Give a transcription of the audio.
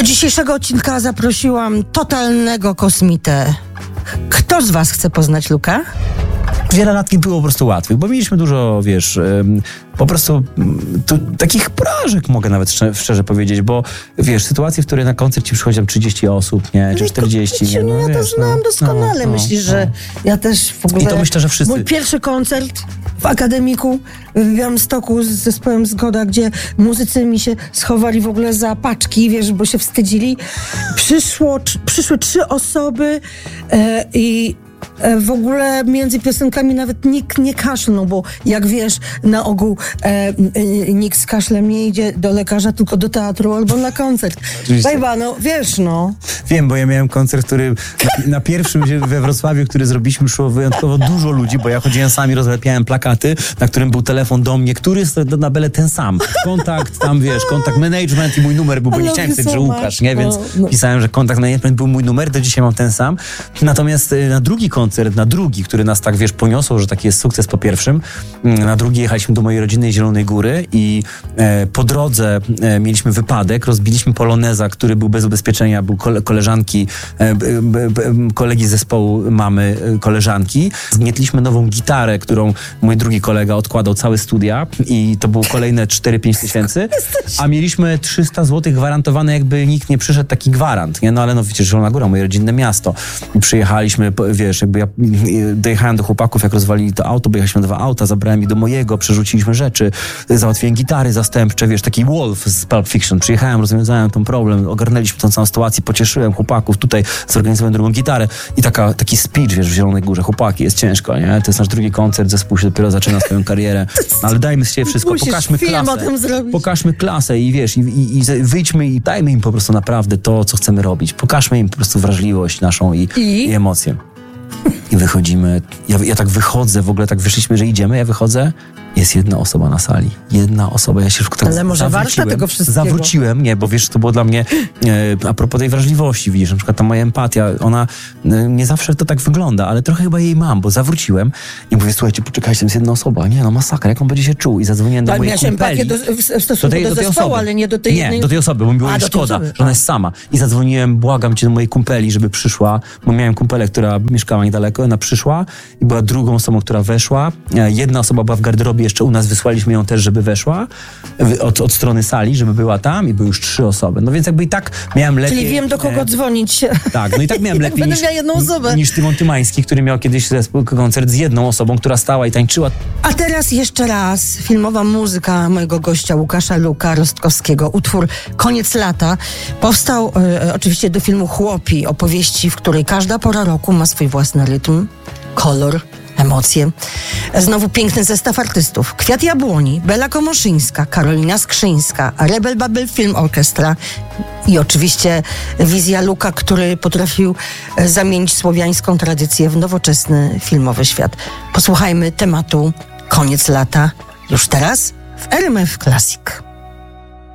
Do dzisiejszego odcinka zaprosiłam totalnego kosmitę. Kto z was chce poznać Luka? Wiele lat nie było po prostu łatwych, bo mieliśmy dużo, wiesz, po prostu takich porażek, mogę nawet szczerze powiedzieć, bo wiesz, sytuacje, w której na koncert ci przychodzi tam 30 osób, nie, czy 40, nie, no, ja wiesz, to znam doskonale. Myślisz, że ja też w ogóle... I to myślę, że wszyscy... Mój pierwszy koncert w Akademiku w Białymstoku z zespołem Zgoda, gdzie muzycy mi się schowali w ogóle za paczki, wiesz, bo się wstydzili. Przyszły 3 osoby i w ogóle między piosenkami nawet nikt nie kaszlnął, bo jak wiesz, na ogół nikt z kaszlem nie idzie do lekarza, tylko do teatru albo na koncert. Bajba, no wiesz, no. Wiem, bo ja miałem koncert, który na pierwszym we Wrocławiu, który zrobiliśmy, szło wyjątkowo dużo ludzi, bo ja chodziłem sami, rozlepiałem plakaty, na którym był telefon do mnie, który jest na bele ten sam. Kontakt tam, wiesz, kontakt management i mój numer był, bo nie chciałem pisać, że Łukasz, nie? Więc pisałem, że kontakt management był mój numer, do dzisiaj mam ten sam. Natomiast na drugi koncert, który nas tak, wiesz, poniosło, że taki jest sukces po pierwszym. Na drugi jechaliśmy do mojej rodzinnej Zielonej Góry i po drodze mieliśmy wypadek, rozbiliśmy poloneza, który był bez ubezpieczenia, był koleżanki, kolegi z zespołu mamy koleżanki. Zgnietliśmy nową gitarę, którą mój drugi kolega odkładał całe studia i to było kolejne 4-5 tysięcy, a mieliśmy 300 zł gwarantowane, jakby nikt nie przyszedł, taki gwarant, nie? No ale no wiecie, Zielona Góra, moje rodzinne miasto. I przyjechaliśmy, wiesz, jakby ja dojechałem do chłopaków, jak rozwalili to auto, bo jechaliśmy 2 auta, zabrałem ich do mojego, przerzuciliśmy rzeczy, załatwiłem gitary zastępcze, wiesz, taki Wolf z Pulp Fiction. Przyjechałem, rozwiązałem ten problem, ogarnęliśmy tą całą sytuację, pocieszyłem chłopaków, tutaj zorganizowałem drugą gitarę i taki speech, wiesz, w Zielonej Górze. Chłopaki, jest ciężko, nie? To jest nasz drugi koncert, zespół się dopiero zaczyna swoją karierę, ale dajmy z siebie wszystko, pokażmy klasę. Pokażmy klasę i wiesz, i wyjdźmy i dajmy im po prostu naprawdę to, co chcemy robić. Pokażmy im po prostu wrażliwość naszą i emocje. I wychodzimy, ja tak wychodzę, w ogóle tak wyszliśmy, że idziemy, ja wychodzę, jest jedna osoba na sali. Jedna osoba, ja się tak ale może warta tego wszystkiego? Zawróciłem, nie, bo wiesz, to było dla mnie, a propos tej wrażliwości, widzisz, na przykład ta moja empatia, ona nie zawsze to tak wygląda, ale trochę chyba jej mam, bo zawróciłem i mówię, słuchajcie, poczekajcie, to jest jedna osoba, nie, no masakra, jak on będzie się czuł? I zadzwoniłem do mojej kumpeli. W stosunku do zespołu, ale nie do tej jednej... Nie, do tej osoby, bo mi było jej szkoda, że ona jest sama. I zadzwoniłem, błagam cię, do mojej kumpeli, żeby przyszła, bo miałem kumpelę, która mieszkała niedaleko, ona przyszła i była drugą osobą, która weszła. Jedna osoba była w garderobie jeszcze u nas, wysłaliśmy ją też, żeby weszła od strony sali, żeby była tam i były już 3 osoby. No więc jakby i tak miałem lepiej... Czyli wiem, do kogo dzwonić. Tak, no i tak miałem lepiej niż Tymon Tymański, który miał kiedyś koncert z jedną osobą, która stała i tańczyła. A teraz jeszcze raz filmowa muzyka mojego gościa Łukasza Luka Rostkowskiego. Utwór Koniec lata powstał oczywiście do filmu Chłopi, opowieści, w której każda pora roku ma swój własny rytm, kolor, emocje. Znowu piękny zestaw artystów. Kwiat Jabłoni, Bela Komoszyńska, Karolina Skrzyńska, Rebel Babel Film Orchestra i oczywiście wizja Luka, który potrafił zamienić słowiańską tradycję w nowoczesny filmowy świat. Posłuchajmy tematu Koniec lata już teraz w RMF Classic.